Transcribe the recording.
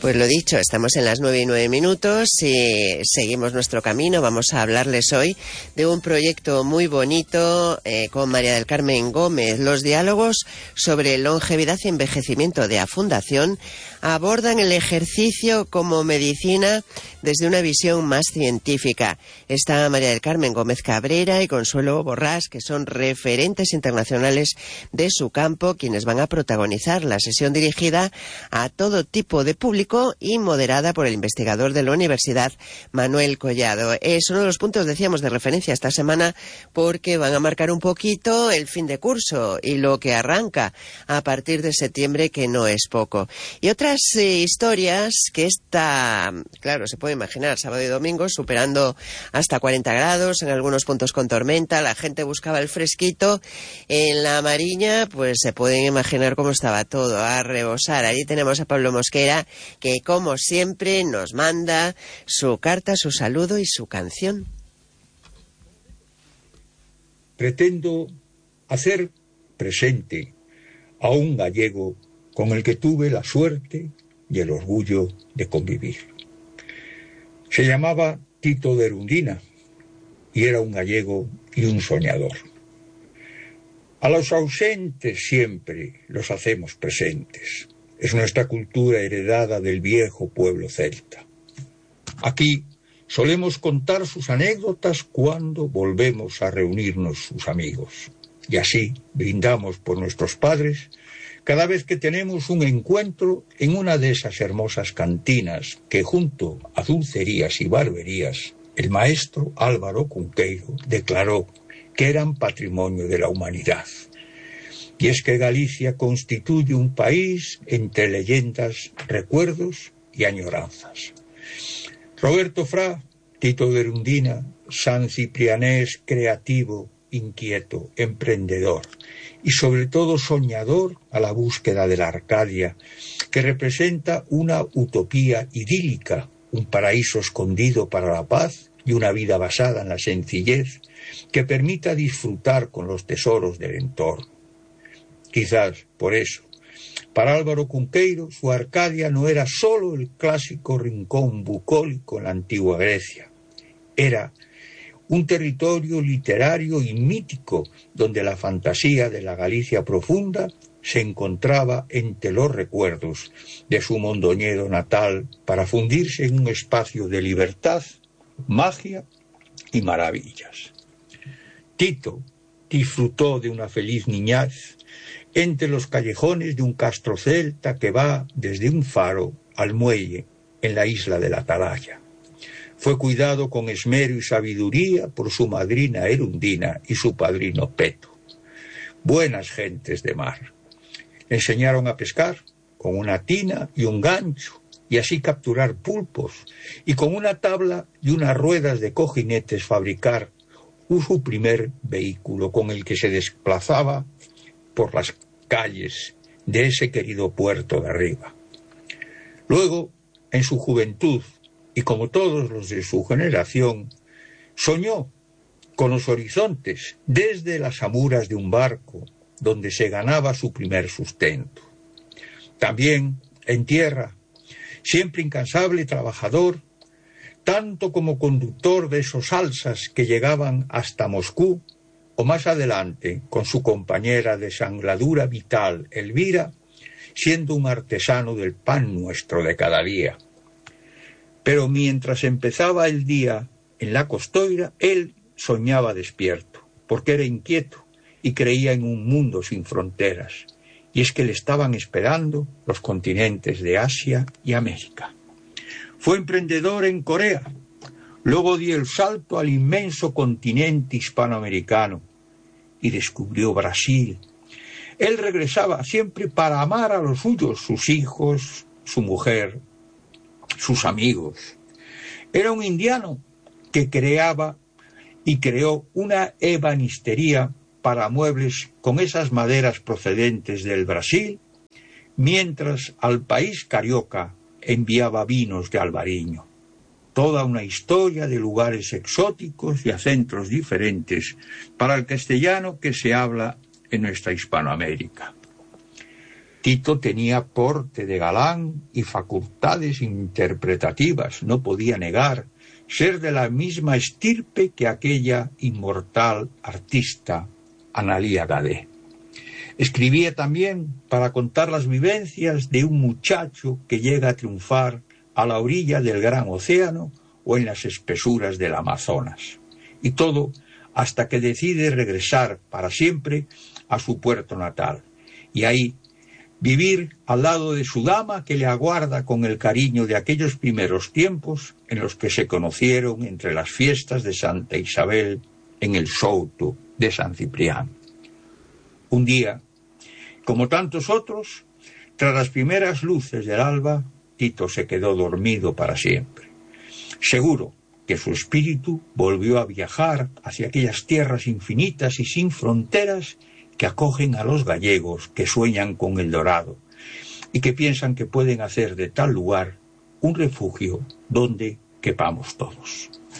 Pues lo dicho, estamos en las 9:09 y seguimos nuestro camino. Vamos a hablarles hoy de un proyecto muy bonito con María del Carmen Gómez. Los diálogos sobre longevidad y envejecimiento de la Fundación abordan el ejercicio como medicina desde una visión más científica. Está María del Carmen Gómez Cabrera y Consuelo Borrás, que son referentes internacionales de su campo, quienes van a protagonizar la sesión dirigida a todo tipo de público y moderada por el investigador de la Universidad, Manuel Collado. Es uno de los puntos, decíamos, de referencia esta semana, porque van a marcar un poquito el fin de curso y lo que arranca a partir de septiembre, que no es poco. Y otras historias que claro, se puede imaginar, sábado y domingo, superando hasta 40 grados, en algunos puntos con tormenta, la gente buscaba el fresquito. En la Mariña, pues se pueden imaginar cómo estaba todo, a rebosar. Allí tenemos a Pablo Mosquera, que como siempre nos manda su carta, su saludo y su canción. Pretendo hacer presente a un gallego con el que tuve la suerte y el orgullo de convivir. Se llamaba Tito de Erundina y era un gallego y un soñador. A los ausentes siempre los hacemos presentes. Es nuestra cultura heredada del viejo pueblo celta. Aquí solemos contar sus anécdotas cuando volvemos a reunirnos sus amigos. Y así brindamos por nuestros padres cada vez que tenemos un encuentro en una de esas hermosas cantinas que, junto a dulcerías y barberías, el maestro Álvaro Cunqueiro declaró que eran patrimonio de la humanidad. Y es que Galicia constituye un país entre leyendas, recuerdos y añoranzas. Roberto Fra, Tito de Erundina, San Ciprianés, creativo, inquieto, emprendedor y sobre todo soñador a la búsqueda de la Arcadia, que representa una utopía idílica, un paraíso escondido para la paz y una vida basada en la sencillez que permita disfrutar con los tesoros del entorno. Quizás por eso, para Álvaro Cunqueiro, su Arcadia no era solo el clásico rincón bucólico en la antigua Grecia. Era un territorio literario y mítico donde la fantasía de la Galicia profunda se encontraba entre los recuerdos de su Mondoñedo natal para fundirse en un espacio de libertad, magia y maravillas. Tito disfrutó de una feliz niñez entre los callejones de un castro celta que va desde un faro al muelle en la isla de la Atalaya. Fue cuidado con esmero y sabiduría por su madrina Erundina y su padrino Peto. Buenas gentes de mar. Le enseñaron a pescar con una tina y un gancho y así capturar pulpos, y con una tabla y unas ruedas de cojinetes fabricar su primer vehículo con el que se desplazaba por las calles de ese querido puerto de arriba. Luego, en su juventud, y como todos los de su generación, soñó con los horizontes desde las amuras de un barco donde se ganaba su primer sustento. También en tierra, siempre incansable y trabajador, tanto como conductor de esos alsas que llegaban hasta Moscú, o más adelante, con su compañera de sangradura vital, Elvira, siendo un artesano del pan nuestro de cada día. Pero mientras empezaba el día en la costoira, él soñaba despierto, porque era inquieto y creía en un mundo sin fronteras. Y es que le estaban esperando los continentes de Asia y América. Fue emprendedor en Corea. Luego dio el salto al inmenso continente hispanoamericano y descubrió Brasil. Él regresaba siempre para amar a los suyos, sus hijos, su mujer, sus amigos. Era un indiano que creaba y creó una ebanistería para muebles con esas maderas procedentes del Brasil, mientras al país carioca enviaba vinos de Albariño. Toda una historia de lugares exóticos y acentos diferentes para el castellano que se habla en nuestra Hispanoamérica. Tito tenía porte de galán y facultades interpretativas, no podía negar ser de la misma estirpe que aquella inmortal artista Analía Gadé. Escribía también para contar las vivencias de un muchacho que llega a triunfar a la orilla del gran océano o en las espesuras del Amazonas. Y todo hasta que decide regresar para siempre a su puerto natal. Y ahí vivir al lado de su dama que le aguarda con el cariño de aquellos primeros tiempos en los que se conocieron entre las fiestas de Santa Isabel en el Souto de San Ciprián. Un día, como tantos otros, tras las primeras luces del alba, Tito se quedó dormido para siempre. Seguro que su espíritu volvió a viajar hacia aquellas tierras infinitas y sin fronteras que acogen a los gallegos que sueñan con el dorado y que piensan que pueden hacer de tal lugar un refugio donde quepamos todos.